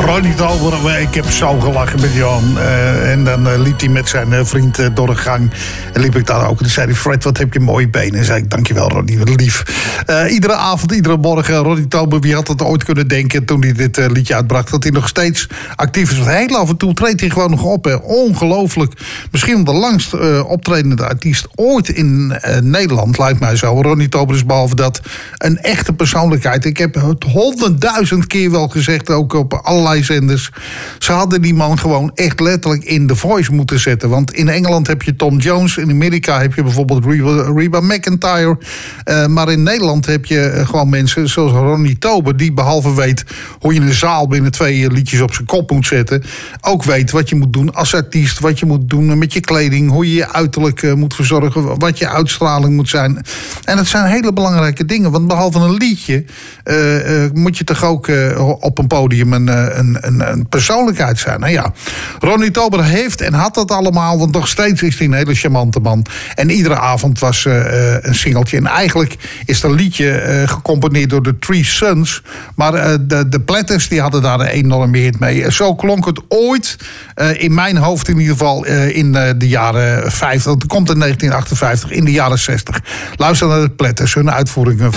Ronnie Tober, ik heb zo gelachen met Johan. En dan liep hij met zijn vriend door de gang. En liep ik daar ook. En toen zei hij, Fred, wat heb je mooie benen. En zei ik, dankjewel Ronnie, wat lief. Iedere avond, iedere morgen, Ronnie Tober, wie had het ooit kunnen denken toen hij dit liedje uitbracht, dat hij nog steeds actief is. Want heel af en toe treedt hij gewoon nog op. Hè. Ongelooflijk. Misschien de langst optredende artiest ooit in Nederland, lijkt mij zo. Ronnie Tober is behalve dat een echte persoonlijkheid. Ik heb het 100.000 keer wel gezegd, ook op allerlei zenders. Ze hadden die man gewoon echt letterlijk in The Voice moeten zetten. Want in Engeland heb je Tom Jones. In Amerika heb je bijvoorbeeld Reba McEntire. Maar in Nederland heb je gewoon mensen zoals Ronnie Tober, die behalve weet hoe je een zaal binnen 2 liedjes op zijn kop moet zetten, ook weet wat je moet doen als artiest, wat je moet doen met je kleding, hoe je je uiterlijk moet verzorgen, wat je uitstraling moet zijn. En dat zijn hele belangrijke dingen. Want behalve een liedje moet je toch ook op een podium een persoonlijkheid zijn. Nou ja, Ronnie Tober heeft en had dat allemaal, want nog steeds is hij een hele charmante man. En iedere avond was een singeltje. En eigenlijk is dat liedje gecomponeerd door de Three Sons. Maar de Platters die hadden daar een enorme hit mee. Zo klonk het ooit, in mijn hoofd in ieder geval, in de jaren 50. Dat komt in 1958, in de jaren 60. Luister naar de Platters, hun uitvoering van